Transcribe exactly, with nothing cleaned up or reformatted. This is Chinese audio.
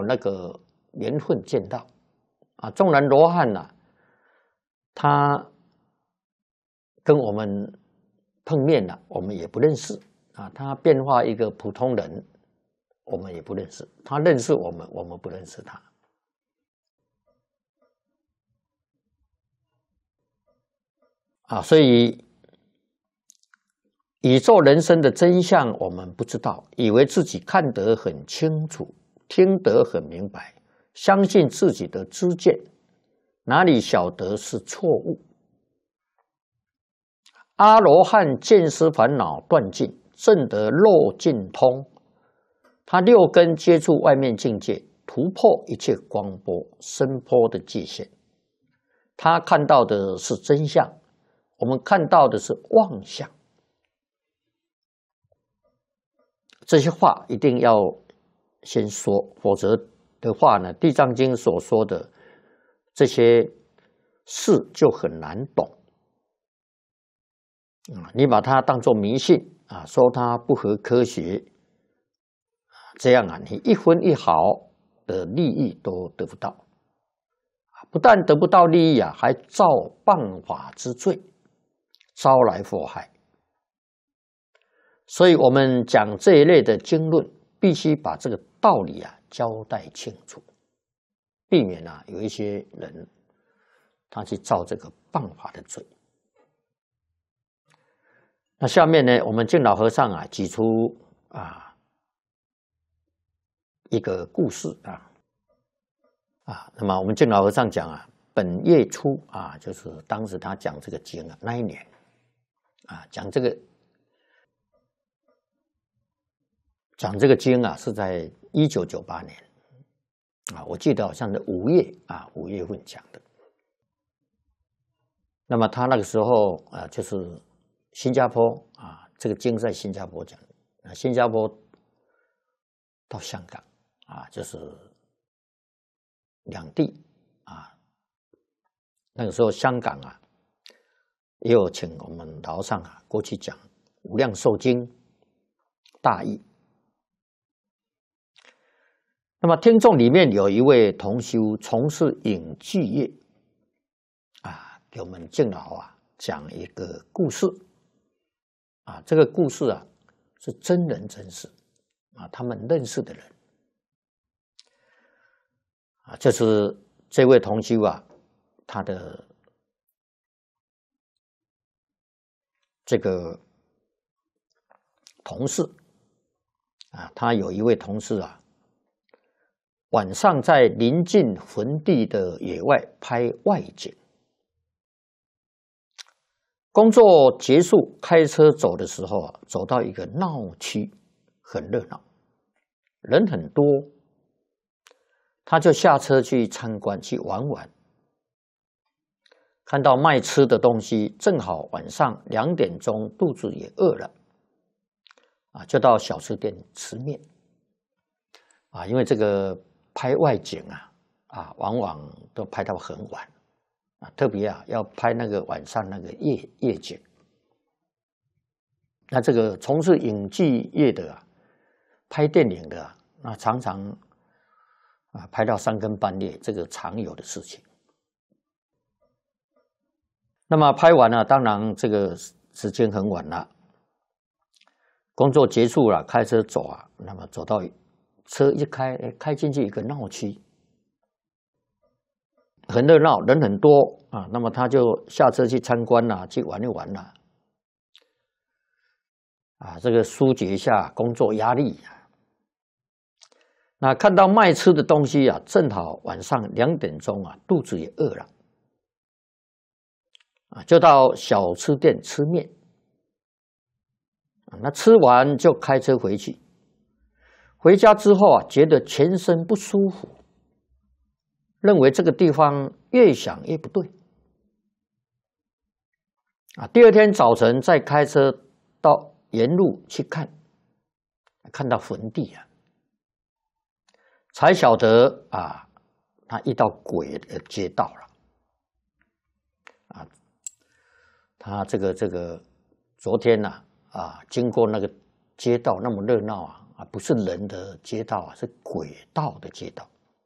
那个缘分见到啊。纵然罗汉呐、啊，他跟我们碰面了，我们也不认识啊。他变化一个普通人，我们也不认识。他认识我们，我们不认识他。啊，所以宇宙人生的真相我们不知道，以为自己看得很清楚，听得很明白，相信自己的知见，哪里晓得是错误？阿罗汉见思烦恼断尽，证得漏尽通，他六根接触外面境界，突破一切光波声波的界限，他看到的是真相，我们看到的是妄想。这些话一定要先说，否则的话呢，《地藏经》所说的这些事就很难懂。你把它当作迷信啊，说它不合科学，这样啊，你一分一毫的利益都得不到，不但得不到利益啊，还造谤法之罪，招来祸害。所以我们讲这一类的经论，必须把这个道理啊交代清楚，避免啊有一些人他去造这个谤法的罪。那下面呢，我们净老和尚啊举出啊一个故事啊啊，那么我们净老和尚讲啊，本月初啊，就是当时他讲这个经啊，那一年啊，讲这个讲这个经啊，是在一九九八年啊，我记得好像是五月啊，五月份讲的。那么他那个时候啊，就是新加坡啊，这个经在新加坡讲的，新加坡到香港啊，就是两地啊。那个时候香港啊，也有请我们老和尚啊过去讲《无量寿经》大义。那么听众里面有一位同修从事影剧业啊，给我们净老啊讲一个故事啊，这个故事啊是真人真事啊，他们认识的人啊，这是这位同修啊，他的这个同事啊，他有一位同事啊。晚上在临近坟地的野外拍外景，工作结束，开车走的时候啊，走到一个闹区，很热闹，人很多，他就下车去参观，去玩玩。看到卖吃的东西，正好晚上两点钟，肚子也饿了，啊，就到小吃店吃面，啊，因为这个。拍外景啊，啊，往往都拍到很晚啊，特别啊要拍那个晚上那个夜夜景。那这个从事影剧业的啊，拍电影的啊，那常常啊拍到三更半夜，这个常有的事情。那么拍完了，当然这个时间很晚了，工作结束了，开车走啊，那么走到。车一开，开进去一个闹区，很热闹，人很多啊。那么他就下车去参观啦、啊，去玩一玩啦、啊，啊，这个疏解一下工作压力。那看到卖吃的东西啊，正好晚上两点钟啊，肚子也饿了，啊，就到小吃店吃面。啊，那吃完就开车回去。回家之后啊，觉得全身不舒服，认为这个地方越想越不对。啊，第二天早晨再开车到沿路去看，看到坟地啊，才晓得啊，他遇到鬼的街道了。啊，他这个这个昨天呐 啊, 啊，经过那个街道那么热闹啊。啊，不是人的街道啊，是鬼道的街道。